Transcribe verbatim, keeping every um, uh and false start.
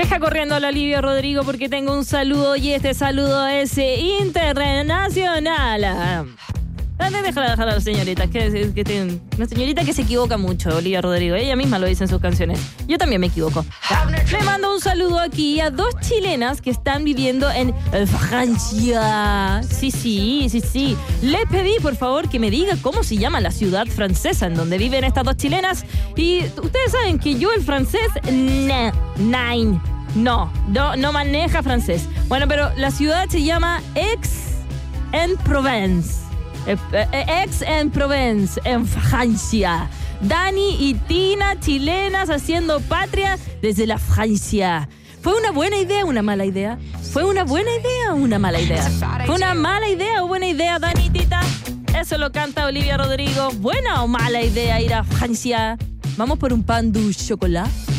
Deja corriendo a la Olivia Rodrigo porque tengo un saludo y este saludo es internacional. Déjala dejar a la señorita, que, que tiene una señorita que se equivoca mucho, Olivia Rodrigo. Ella misma lo dice en sus canciones. Yo también me equivoco. Ya. Le mando un saludo aquí a dos chilenas que están viviendo en Francia. Sí, sí, sí, sí. Le pedí, por favor, que me diga cómo se llama la ciudad francesa en donde viven estas dos chilenas. Y ustedes saben que yo el francés, nah, nine, no, no, no maneja francés. Bueno, pero la ciudad se llama Aix-en-Provence. Aix-en-Provence, en Francia. Dani y Tina, chilenas haciendo patria desde la Francia. ¿Fue una buena idea o una mala idea? ¿Fue una buena idea o una mala idea? ¿Fue una mala idea o buena idea, Dani y Tita? Eso lo canta Olivia Rodrigo. ¿Buena o mala idea ir a Francia? ¿Vamos por un pan du chocolat?